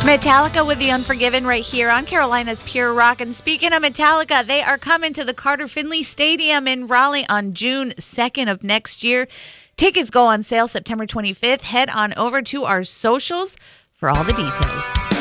Metallica with The Unforgiven right here on Carolina's Pure Rock. And speaking of Metallica, they are coming to the Carter Finley Stadium in Raleigh on June 2nd of next year. Tickets go on sale September 25th. Head on over to our socials for all the details.